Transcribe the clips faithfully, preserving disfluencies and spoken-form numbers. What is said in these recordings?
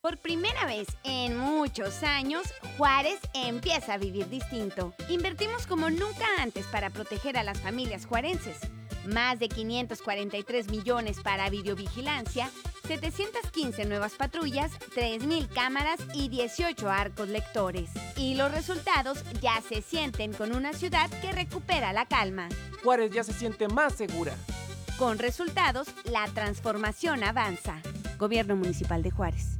Por primera vez en muchos años, Juárez empieza a vivir distinto. Invertimos como nunca antes para proteger a las familias juarenses. Más de quinientos cuarenta y tres millones para videovigilancia, setecientas quince nuevas patrullas, tres mil cámaras y dieciocho arcos lectores. Y los resultados ya se sienten con una ciudad que recupera la calma. Juárez ya se siente más segura. Con resultados, la transformación avanza. Gobierno Municipal de Juárez.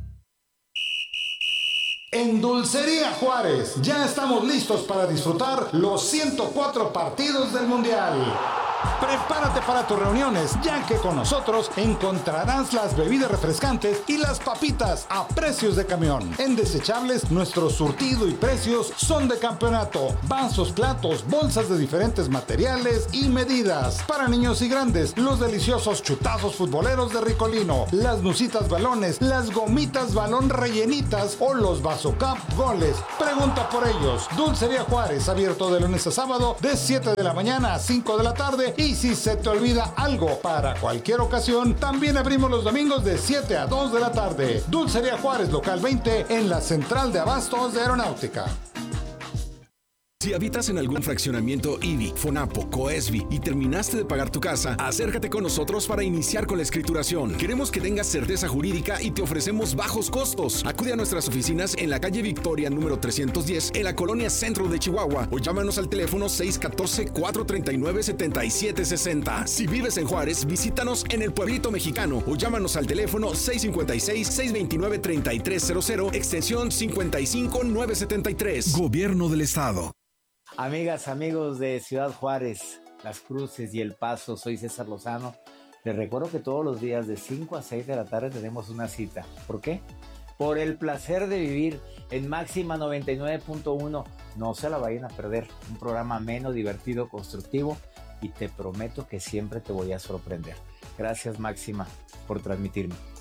En Dulcería Juárez, ya estamos listos para disfrutar los ciento cuatro partidos del Mundial. Prepárate para tus reuniones, ya que con nosotros encontrarás las bebidas refrescantes y las papitas a precios de camión. En desechables, nuestro surtido y precios son de campeonato. Vasos, platos, bolsas de diferentes materiales y medidas. Para niños y grandes, los deliciosos chutazos futboleros de Ricolino, las nusitas balones, las gomitas balón rellenitas o los Vasocup goles. Pregunta por ellos. Dulcería Juárez, abierto de lunes a sábado de siete de la mañana a cinco de la tarde. Y si se te olvida algo para cualquier ocasión, también abrimos los domingos de siete a dos de la tarde. Dulcería Juárez, local veinte, en la Central de Abastos de Aeronáutica. Si habitas en algún fraccionamiento I B I, FONAPO, COESBI y terminaste de pagar tu casa, acércate con nosotros para iniciar con la escrituración. Queremos que tengas certeza jurídica y te ofrecemos bajos costos. Acude a nuestras oficinas en la calle Victoria número trescientos diez, en la colonia Centro de Chihuahua, o llámanos al teléfono seis uno cuatro, cuatro tres nueve, siete siete seis cero. Si vives en Juárez, visítanos en el Pueblito Mexicano o llámanos al teléfono seis cinco seis, seis dos nueve, tres tres cero cero, extensión cincuenta y cinco nueve setenta y tres. Gobierno del Estado. Amigas, amigos de Ciudad Juárez, Las Cruces y El Paso, soy César Lozano. Les recuerdo que todos los días de cinco a seis de la tarde tenemos una cita. ¿Por qué? Por el placer de vivir en Máxima noventa y nueve punto uno. No se la vayan a perder. Un programa ameno, divertido, constructivo, y te prometo que siempre te voy a sorprender. Gracias, Máxima, por transmitirme.